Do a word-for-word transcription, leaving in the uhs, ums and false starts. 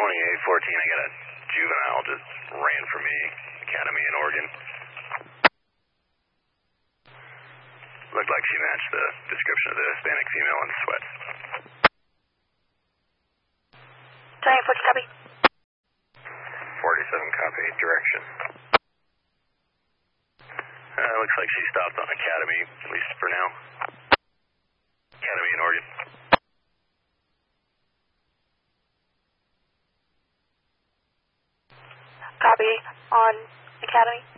twenty-eight fourteen, I got a juvenile just ran for me, Academy in Oregon. Looked like she matched the description of the Hispanic female in sweats. twenty-eight fourteen, copy. forty-seven, copy, direction. Uh, looks like she stopped on Academy, at least for now. Academy in Oregon. Copy on Academy.